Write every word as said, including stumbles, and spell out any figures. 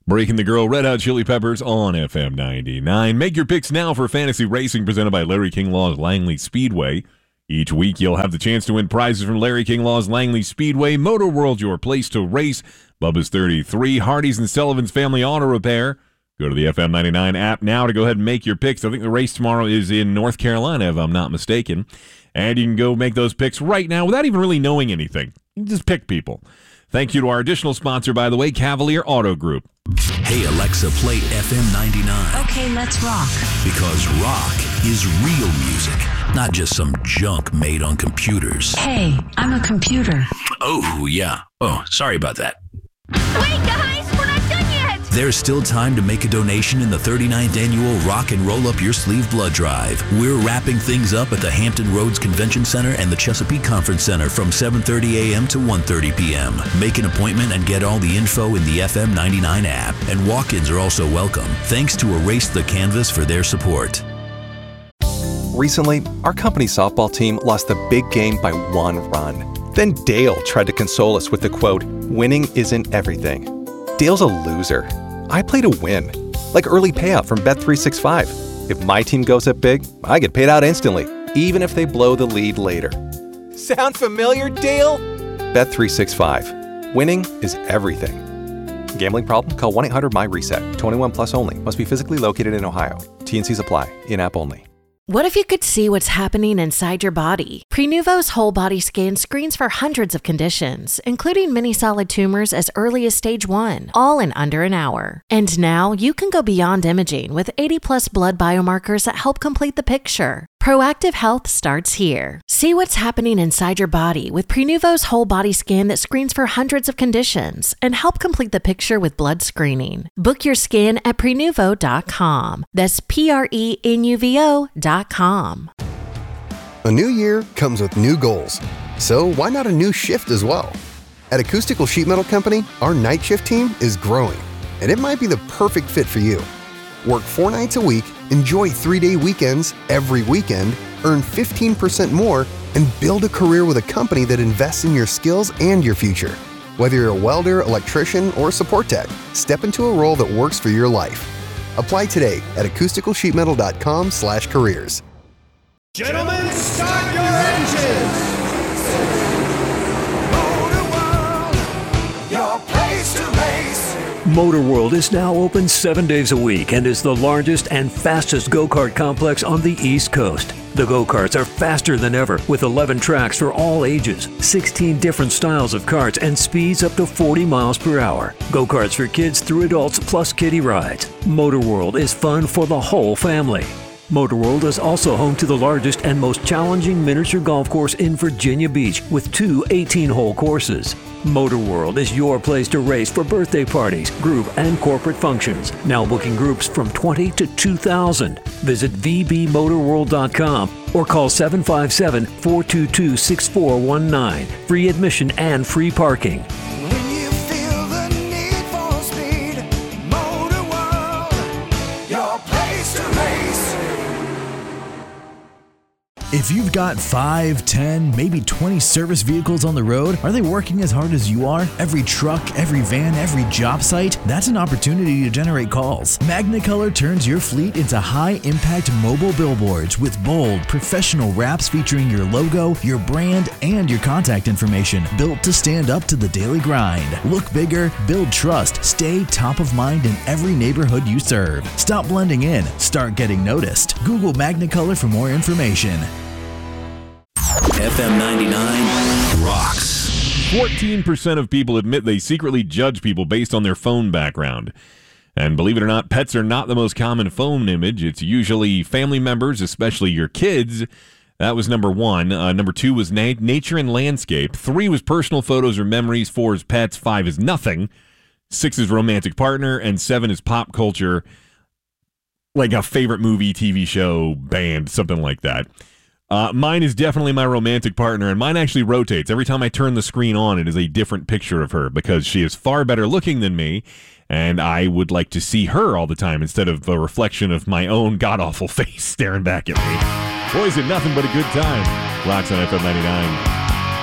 Breaking the Girl, Red Hot Chili Peppers on F M ninety-nine. Make your picks now for Fantasy Racing presented by Larry King Law's Langley Speedway. Each week, you'll have the chance to win prizes from Larry King Law's Langley Speedway. Motor World, your place to race. Bubba's thirty-three, Hardy's and Sullivan's Family Auto Repair. Go to the F M ninety-nine app now to go ahead and make your picks. I think the race tomorrow is in North Carolina, if I'm not mistaken. And you can go make those picks right now without even really knowing anything. You just pick people. Thank you to our additional sponsor, by the way, Cavalier Auto Group. Hey, Alexa, play F M ninety-nine. Okay, let's rock. Because rock is real music, not just some junk made on computers. Hey, I'm a computer. Oh, yeah. Oh, sorry about that. Wait, guys, we're not done yet. There's still time to make a donation in the thirty-ninth Annual Rock and Roll Up Your Sleeve Blood Drive. We're wrapping things up at the Hampton Roads Convention Center and the Chesapeake Conference Center from seven thirty a.m. to one thirty p.m. Make an appointment and get all the info in the F M ninety-nine app. And walk-ins are also welcome. Thanks to Erase the Canvas for their support. Recently, our company softball team lost the big game by one run. Then Dale tried to console us with the quote, "Winning isn't everything." Dale's a loser. I play to win. Like early payout from Bet three sixty-five. If my team goes up big, I get paid out instantly, even if they blow the lead later. Sound familiar, Dale? Bet three sixty-five. Winning is everything. Gambling problem? Call one eight hundred M Y reset. twenty-one plus only. Must be physically located in Ohio. T N Cs apply. In-app only. What if you could see what's happening inside your body? Prenuvo's whole body scan screens for hundreds of conditions, including many solid tumors as early as stage one, all in under an hour. And now you can go beyond imaging with eighty plus blood biomarkers that help complete the picture. Proactive health starts here. See what's happening inside your body with Prenuvo's whole body scan that screens for hundreds of conditions and help complete the picture with blood screening. Book your scan at Prenuvo dot com. That's P R E N U V O dot com. A new year comes with new goals. So why not a new shift as well? At Acoustical Sheet Metal Company, our night shift team is growing, and it might be the perfect fit for you. Work four nights a week, enjoy three-day weekends every weekend, earn fifteen percent more, and build a career with a company that invests in your skills and your future. Whether you're a welder, electrician, or support tech, step into a role that works for your life. Apply today at acoustical sheet metal dot com slash careers. Gentlemen, start your engines! Motor World, your place to race. Motor World is now open seven days a week and is the largest and fastest go-kart complex on the East Coast. The go-karts are faster than ever with eleven tracks for all ages, sixteen different styles of karts, and speeds up to forty miles per hour. Go-karts for kids through adults plus kiddie rides. Motor World is fun for the whole family. Motor World is also home to the largest and most challenging miniature golf course in Virginia Beach with two eighteen-hole courses. Motor World is your place to race for birthday parties, group, and corporate functions. Now booking groups from twenty to two thousand. Visit v b motor world dot com or call seven five seven, four two two, six four one nine. Free admission and free parking. When you feel the need for speed, Motor World, your place to race. If you've got five, ten, maybe twenty service vehicles on the road, are they working as hard as you are? Every truck, every van, every job site? That's an opportunity to generate calls. Magnicolor turns your fleet into high-impact mobile billboards with bold, professional wraps featuring your logo, your brand, and your contact information, built to stand up to the daily grind. Look bigger, build trust, stay top of mind in every neighborhood you serve. Stop blending in, start getting noticed. Google Magnicolor for more information. F M ninety-nine rocks. fourteen percent of people admit they secretly judge people based on their phone background. And believe it or not, pets are not the most common phone image. It's usually family members, especially your kids. That was number one. Uh, number two was na- nature and landscape. Three was personal photos or memories. Four is pets. Five is nothing. Six is romantic partner. And seven is pop culture, like a favorite movie, T V show, band, something like that. Uh, mine is definitely my romantic partner, and mine actually rotates. Every time I turn the screen on, it is a different picture of her because she is far better looking than me, and I would like to see her all the time instead of a reflection of my own god-awful face staring back at me. Boy, is it nothing but a good time. Rocks on F M ninety-nine.